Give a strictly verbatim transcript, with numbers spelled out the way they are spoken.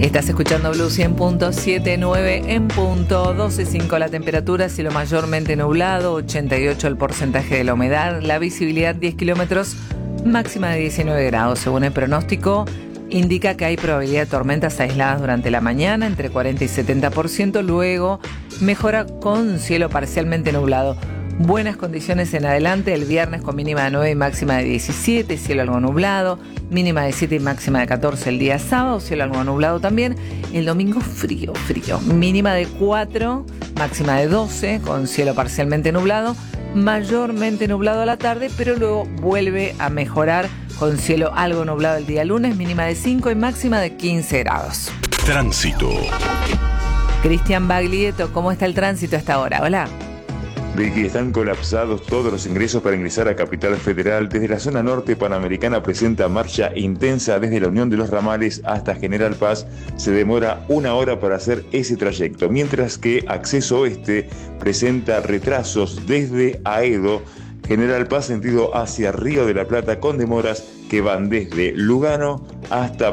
Estás escuchando Blue cien punto siete, nueve en punto, doce punto cinco la temperatura, cielo mayormente nublado, ochenta y ocho el porcentaje de la humedad, la visibilidad diez kilómetros, máxima de diecinueve grados. Según el pronóstico, indica que hay probabilidad de tormentas aisladas durante la mañana, entre cuarenta y setenta por ciento, luego mejora con cielo parcialmente nublado. Buenas condiciones en adelante, el viernes con mínima de nueve y máxima de diecisiete, cielo algo nublado, mínima de siete y máxima de catorce el día sábado, cielo algo nublado también. El domingo frío, frío, mínima de cuatro, máxima de doce, con cielo parcialmente nublado, mayormente nublado a la tarde, pero luego vuelve a mejorar con cielo algo nublado el día lunes, mínima de cinco y máxima de quince grados. Tránsito. Cristian Baglietto, ¿cómo está el tránsito hasta ahora? Hola. Vicky, están colapsados todos los ingresos para ingresar a Capital Federal. Desde la zona norte panamericana presenta marcha intensa desde la Unión de los Ramales hasta General Paz. Se demora una hora para hacer ese trayecto, mientras que Acceso Oeste presenta retrasos desde Aedo, General Paz sentido hacia Río de la Plata, con demoras que van desde Lugano hasta